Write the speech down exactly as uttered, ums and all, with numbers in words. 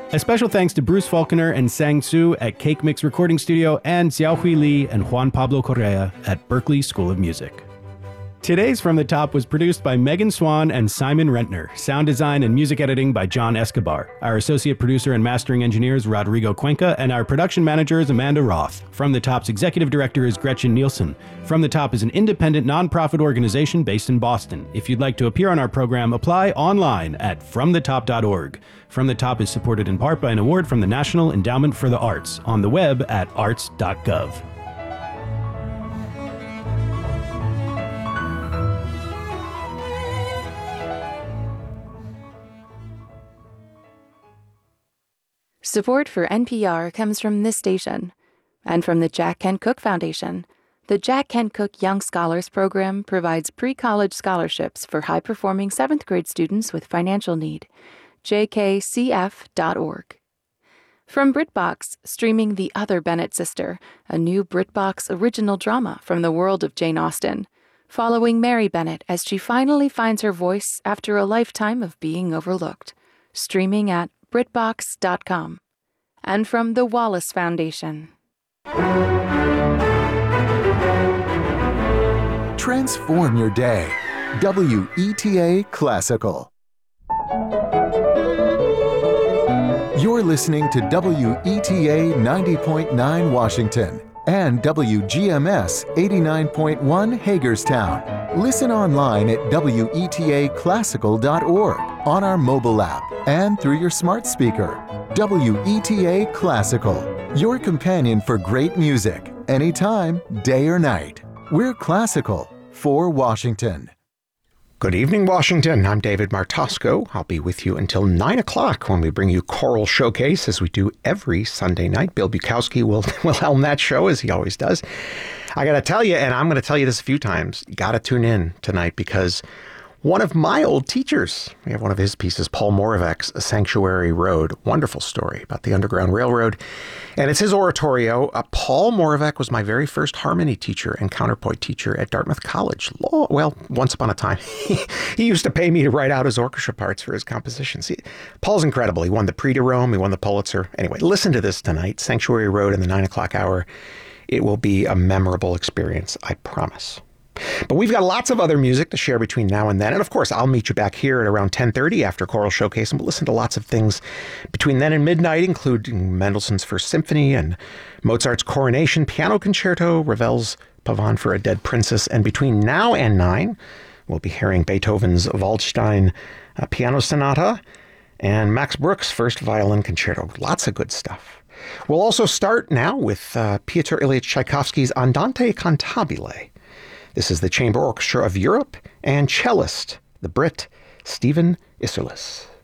A special thanks to Bruce Falconer and Sang Soo at Cake Mix Recording Studio and Xiaohui Li and Juan Pablo Correa at Berklee School of Music. Today's From the Top was produced by Megan Swan and Simon Rentner. Sound design and music editing by John Escobar. Our associate producer and mastering engineer is Rodrigo Cuenca, and our production manager is Amanda Roth. From the Top's executive director is Gretchen Nielsen. From the Top is an independent nonprofit organization based in Boston. If you'd like to appear on our program, apply online at from the top dot org. From the Top is supported in part by an award from the National Endowment for the Arts on the web at arts dot gov. Support for N P R comes from this station and from the Jack Kent Cooke Foundation. The Jack Kent Cooke Young Scholars Program provides pre-college scholarships for high-performing seventh grade students with financial need. j k c f dot org. From BritBox, streaming The Other Bennett Sister, a new BritBox original drama from the world of Jane Austen, following Mary Bennett as she finally finds her voice after a lifetime of being overlooked. Streaming at britbox dot com. And from the Wallace Foundation. Transform your day. W E T A Classical. You're listening to W E T A ninety point nine Washington and W G M S eighty-nine point one Hagerstown. Listen online at W E T A classical dot org, on our mobile app, and through your smart speaker. W E T A Classical, your companion for great music, anytime, day or night. We're classical for Washington. Good evening, Washington. I'm David Martosco. I'll be with you until nine o'clock when we bring you Choral Showcase, as we do every Sunday night. Bill Bukowski will, will helm that show, as he always does. I got to tell you, and I'm going to tell you this a few times, you got to tune in tonight, because one of my old teachers, we have one of his pieces, Paul Moravec's Sanctuary Road, wonderful story about the Underground Railroad, and it's his oratorio. Uh, Paul Moravec was my very first harmony teacher and counterpoint teacher at Dartmouth College. Law, well, once upon a time. He used to pay me to write out his orchestra parts for his compositions. He, Paul's incredible. He won the Prix de Rome, he won the Pulitzer. Anyway, listen to this tonight, Sanctuary Road in the nine o'clock hour. It will be a memorable experience, I promise. But we've got lots of other music to share between now and then. And of course, I'll meet you back here at around ten thirty after Choral Showcase, and we'll listen to lots of things between then and midnight, including Mendelssohn's First Symphony and Mozart's Coronation Piano Concerto, Ravel's Pavane for a Dead Princess. And between now and nine, we'll be hearing Beethoven's Waldstein uh, Piano Sonata and Max Bruch's First Violin Concerto. Lots of good stuff. We'll also start now with uh, Pyotr Ilyich Tchaikovsky's Andante Cantabile. This is the Chamber Orchestra of Europe and cellist, the Brit Stephen Isserlis.